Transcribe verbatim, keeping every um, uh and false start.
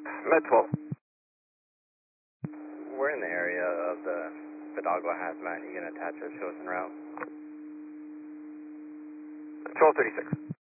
Med twelve. We're in the area of the Fidalgo hazmat. You can attach us, show us en route. twelve thirty-six.